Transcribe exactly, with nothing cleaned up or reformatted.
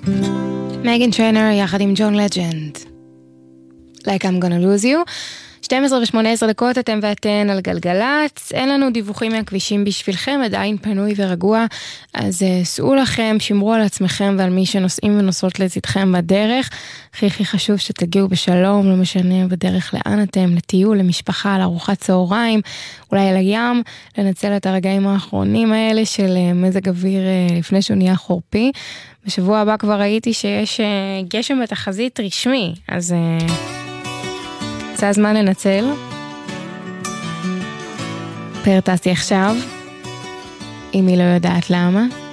מגן טריינר יחד עם ג'ון לג'נד. Like I'm gonna lose you. שתים עשרה ושמונה עשרה דקות אתם ואתן על גלגלץ. אין לנו דיווחים מהכבישים בשבילכם, עדיין פנוי ורגוע. אז uh, סעו לכם, שמרו על עצמכם ועל מי שנוסעים ונוסעות לצדכם בדרך. הכי הכי חשוב שתגיעו בשלום, לא משנה בדרך לאן אתם, לטיול, למשפחה, לארוחת צהריים, אולי על הים, לנצל את הרגעים האחרונים האלה של uh, מזג אוויר uh, לפני שהוא נהיה חורפי. בשבוע הבא כבר ראיתי שיש uh, גשם בתחזית רשמי, אז... Uh, זה הזמן לנצל. פרטסתי עכשיו, אם היא לא יודעת למה.